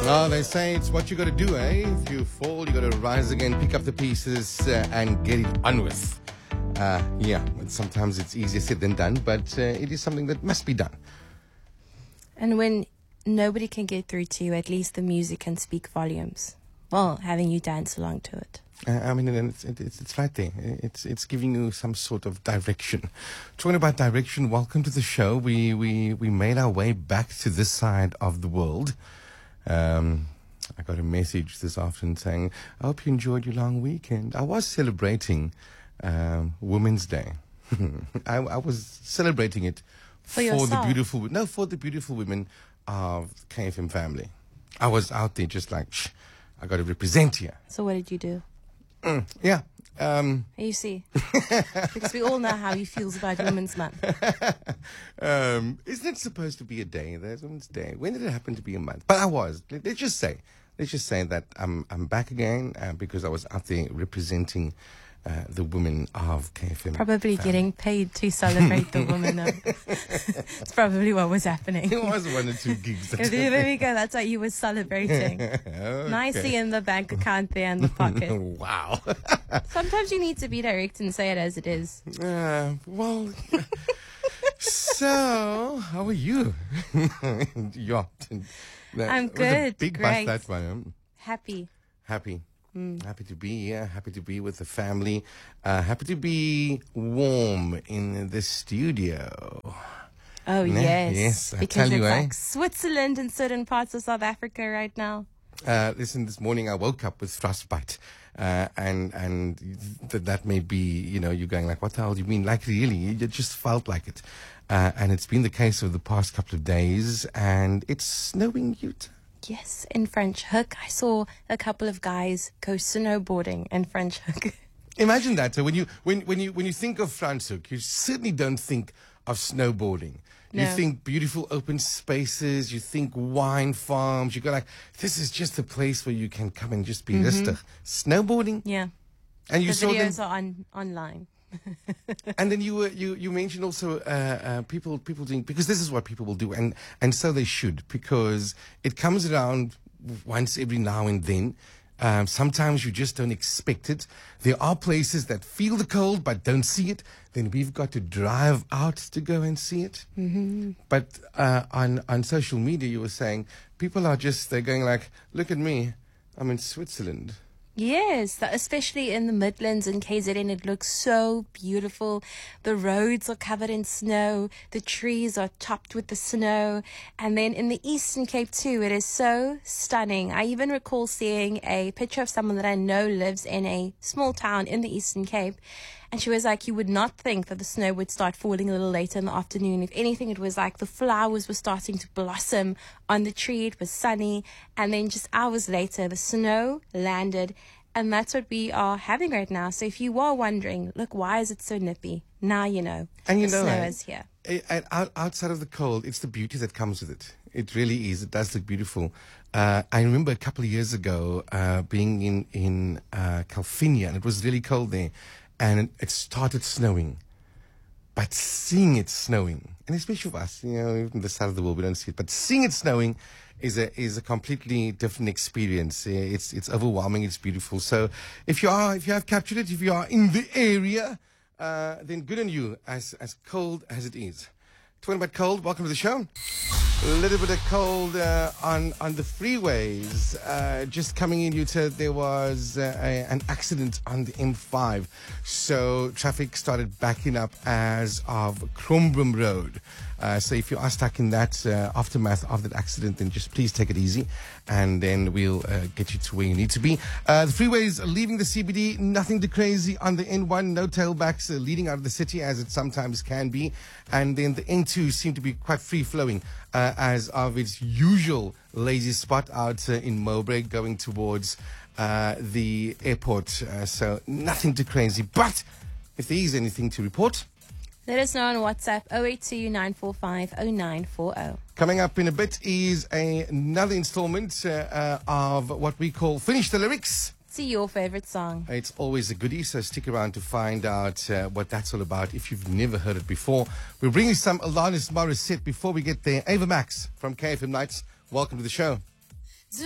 Oh, they say it's what you got to do, eh? If you fall, you got to rise again, pick up the pieces, and get it on with. Yeah, sometimes it's easier said than done, but it is something that must be done. And when nobody can get through to you, at least the music can speak volumes. Well, having you dance along to it. I mean, it's right there. It's giving you some sort of direction. Talking about direction, welcome to the show. We made our way back to this side of the world. I got a message this afternoon saying, I hope you enjoyed your long weekend. I was celebrating Women's Day. I was celebrating it for the beautiful women of the KFM family. I was out there just like, I got to represent here. So what did you do? Yeah. You see, because we all know how he feels about Women's Month. Isn't it supposed to be a day? There's Women's Day. When did it happen to be a month? But I was. Let's just say that I'm back again because I was out there representing the women of KFM. Probably family. getting paid to celebrate the women. It's probably what was happening. It was 1 or 2 gigs. There we go. That's what you were celebrating. Okay. Nicely in the bank account there in the pocket. Wow. Sometimes you need to be direct and say it as it is. Well, so how are you? Yeah. I'm It was a good. big Great. bus, that one. Happy. Happy. Happy to be here. Happy to be with the family. Happy to be warm in the studio. Oh, yes. Yes, I because tell you, it's eh? like Switzerland in certain parts of South Africa right now. Listen, this morning I woke up with frostbite. And that may be, you're going like, what the hell do you mean? Like, really? It just felt like it. And it's been the case over the past couple of days. And it's snowing, Utah. Yes, in French Hook. I saw a couple of guys go snowboarding in French Hook. Imagine that. So when you think of Franschhoek, you certainly don't think of snowboarding. You No. think beautiful open spaces. You think wine farms. You go like, this is just a place where you can come and just be rustig. Snowboarding, Yeah. and you The saw them. videos are online. And then you mentioned also people doing, because this is what people will do, and so they should, because it comes around once every now and then. Sometimes you just don't expect it. There are places that feel the cold but don't see it. Then we've got to drive out to go and see it. Mm-hmm. But on social media, you were saying people are they're going like, look at me, I'm in Switzerland. Yes, especially in the Midlands and KZN, it looks so beautiful. The roads are covered in snow. The trees are topped with the snow. And then in the Eastern Cape too, it is so stunning. I even recall seeing a picture of someone that I know lives in a small town in the Eastern Cape. And she was like, you would not think that the snow would start falling a little later in the afternoon. If anything, it was like the flowers were starting to blossom on the tree. It was sunny. And then just hours later, the snow landed. And that's what we are having right now. So if you are wondering, look, why is it so nippy? Now you know. And the snow is here. Outside of the cold, it's the beauty that comes with it. It really is. It does look beautiful. I remember a couple of years ago being in Calvinia, and it was really cold there. And it started snowing. But seeing it snowing, and especially for us, even this side of the world, we don't see it. But seeing it snowing is a completely different experience. It's overwhelming. It's beautiful. So if you have captured it, if you are in the area, then good on you. As cold as it is. Talking about cold, welcome to the show. A little bit of cold on the freeways. Just coming in, there was an accident on the M5. So traffic started backing up as of Krombrum Road. So if you are stuck in that aftermath of that accident, then just please take it easy. And then we'll get you to where you need to be. The freeways leaving the CBD, nothing too crazy on the N1. No tailbacks leading out of the city as it sometimes can be. And then the N2 seemed to be quite free-flowing as of its usual lazy spot out in Mowbray going towards the airport. So nothing too crazy. But if there is anything to report, let us know on WhatsApp 082 945 0940. Coming up in a bit is another installment of what we call Finish the Lyrics. See your favorite song. It's always a goodie, so stick around to find out what that's all about if you've never heard it before. We'll bring you some Alanis Morissette before we get there. Ava Max from KFM Nights, welcome to the show.